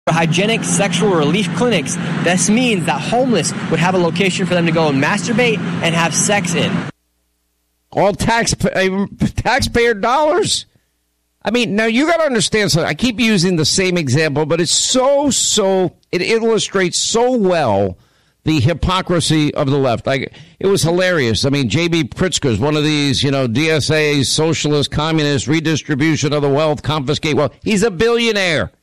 hygienic sexual relief clinics. This means that homeless would have a location for them to go and masturbate and have sex in. All taxpayer dollars. I mean, now you got to understand something. I keep using the same example, but it's it illustrates so well the hypocrisy of the left. It was hilarious. I mean, J.B. Pritzker is one of these, DSA, socialist, communist, redistribution of the wealth, confiscate wealth. He's a billionaire.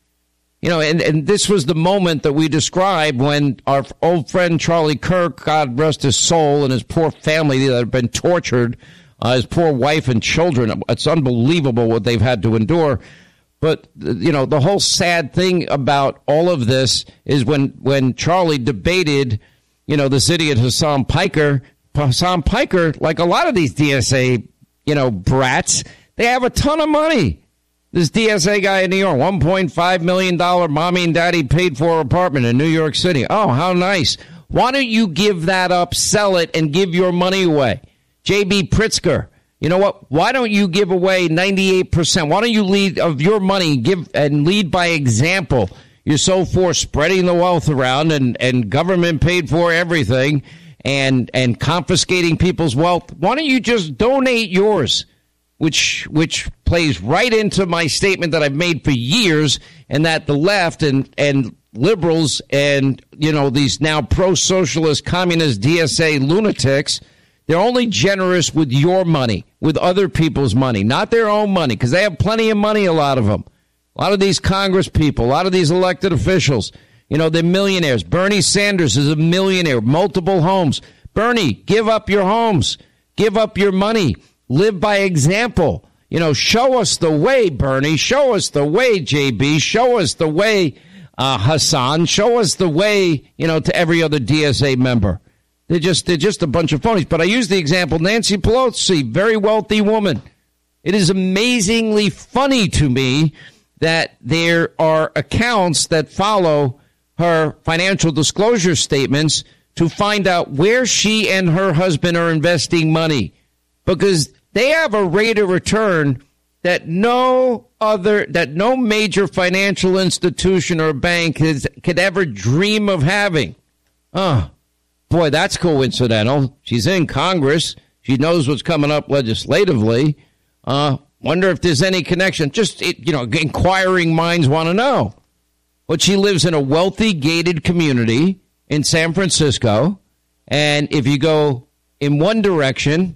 And this was the moment that we described when our old friend Charlie Kirk, God rest his soul, and his poor family that had been tortured, his poor wife and children. It's unbelievable what they've had to endure. But, the whole sad thing about all of this is when Charlie debated, this idiot Hassan Piker, like a lot of these DSA, brats, they have a ton of money. This DSA guy in New York, $1.5 million mommy and daddy paid for apartment in New York City. Oh, how nice. Why don't you give that up, sell it, and give your money away? J.B. Pritzker, you know what? Why don't you give away 98%? Why don't you lead of your money, give and lead by example? You're so for spreading the wealth around and government paid for everything and confiscating people's wealth. Why don't you just donate yours? Which plays right into my statement that I've made for years, and that the left and liberals and, these now pro-socialist communist DSA lunatics, they're only generous with your money, with other people's money, not their own money, because they have plenty of money, a lot of them. A lot of these Congress people, a lot of these elected officials, they're millionaires. Bernie Sanders is a millionaire, multiple homes. Bernie, give up your homes. Give up your money. Live by example. Show us the way, Bernie. Show us the way, JB. Show us the way, Hassan. Show us the way, to every other DSA member. They're just a bunch of phonies. But I use the example, Nancy Pelosi, very wealthy woman. It is amazingly funny to me that there are accounts that follow her financial disclosure statements to find out where she and her husband are investing money. Because they have a rate of return that no major financial institution or bank could ever dream of having. Oh, boy, that's coincidental. She's in Congress. She knows what's coming up legislatively. Wonder if there's any connection. Just, inquiring minds want to know. But she lives in a wealthy gated community in San Francisco. And if you go in one direction,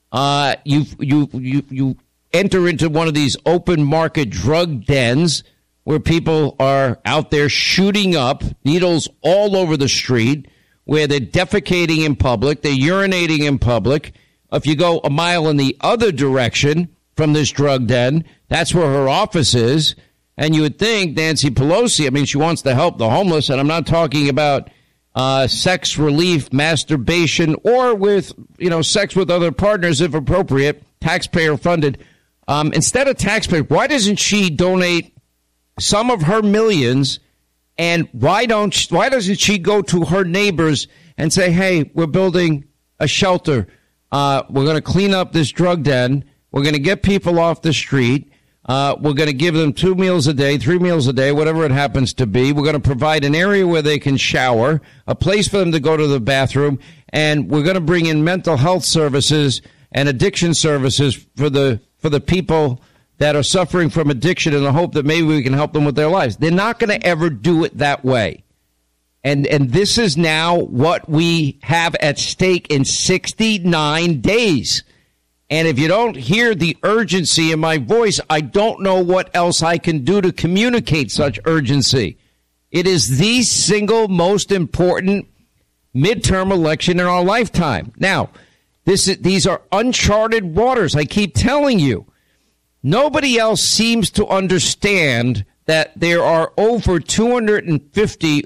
you enter into one of these open market drug dens where people are out there shooting up needles all over the street, where they're defecating in public, they're urinating in public. If you go a mile in the other direction from this drug den, that's where her office is. And you would think Nancy Pelosi, she wants to help the homeless, and I'm not talking about sex relief, masturbation, or with, sex with other partners, if appropriate, taxpayer funded. Instead of taxpayer, why doesn't she donate some of her millions? And why doesn't she go to her neighbors and say, hey, we're building a shelter. We're going to clean up this drug den. We're going to get people off the street. We're going to give them 2 meals a day, 3 meals a day, whatever it happens to be. We're going to provide an area where they can shower, a place for them to go to the bathroom, and we're going to bring in mental health services and addiction services for the people that are suffering from addiction in the hope that maybe we can help them with their lives. They're not going to ever do it that way. And this is now what we have at stake in 69 days. And if you don't hear the urgency in my voice, I don't know what else I can do to communicate such urgency. It is the single most important midterm election in our lifetime. Now, these are uncharted waters. I keep telling you. Nobody else seems to understand that there are over 250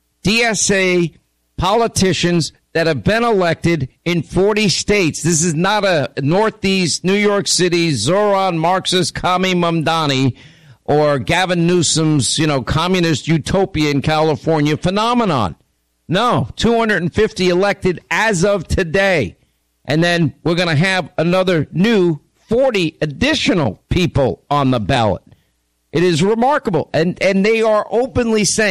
DSA politicians that have been elected in 40 states. This is not a Northeast New York City Zoran Marxist Kami Mamdani or Gavin Newsom's, communist utopia in California phenomenon. No, 250 elected as of today. And then we're going to have another new 40 additional people on the ballot. It is remarkable. And they are openly saying,